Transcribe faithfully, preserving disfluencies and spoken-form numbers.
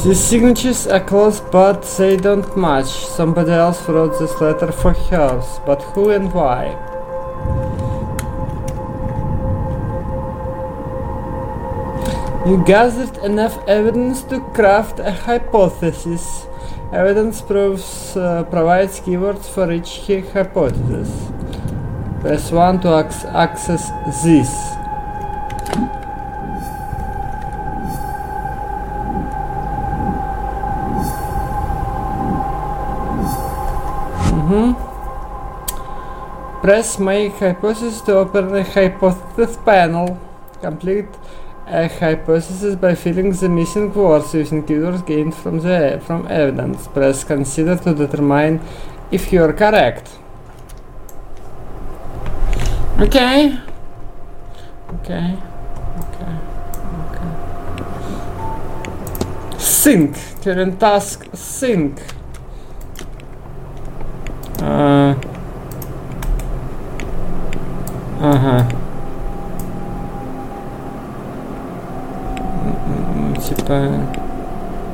The signatures are close, but they don't match. Somebody else wrote this letter for hers, but who and why? You gathered enough evidence to craft a hypothesis. Evidence proves, uh, provides keywords for each hypothesis. Press one to ac access this. Mm-hmm. Press Make Hypothesis to open a hypothesis panel. Complete a hypothesis by filling the missing words using keywords gained from the from evidence. Press Consider to determine if you are correct. Okay. Okay. Okay. Okay. Sync. Current task. Sync. Uh. Uh huh. Типа.